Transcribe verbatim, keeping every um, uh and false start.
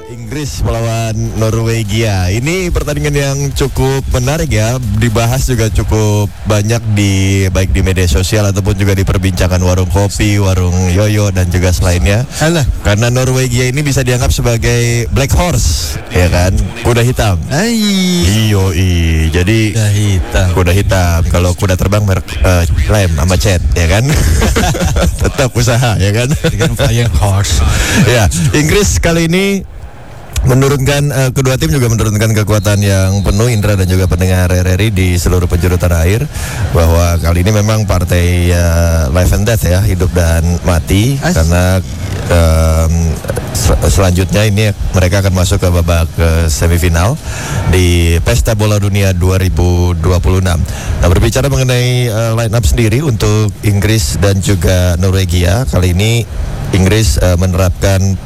Inggris melawan Norwegia. Ini pertandingan yang cukup menarik ya. Dibahas juga cukup banyak di baik di media sosial ataupun juga diperbincangkan warung kopi, warung yoyo dan juga selainnya. Alah. Karena Norwegia ini bisa dianggap sebagai black horse, ya kan? Kuda hitam. Ai. Iyo, i. Jadi Kuda hitam. Kuda hitam. Kalau kuda terbang merek uh, lem sama cet, ya kan? Tetap usaha, ya kan? Dengan flying horse. Ya, Inggris kali ini menurunkan uh, kedua tim juga menurunkan kekuatan yang penuh, Indra dan juga pendengar R R I di seluruh penjuru tanah air, bahwa kali ini memang partai uh, life and death ya, hidup dan mati. As. Karena um, sel- selanjutnya ini mereka akan masuk ke babak uh, semifinal di Pesta Bola Dunia dua ribu dua puluh enam. Nah, berbicara mengenai uh, line up sendiri untuk Inggris dan juga Norwegia, kali ini Inggris uh, menerapkan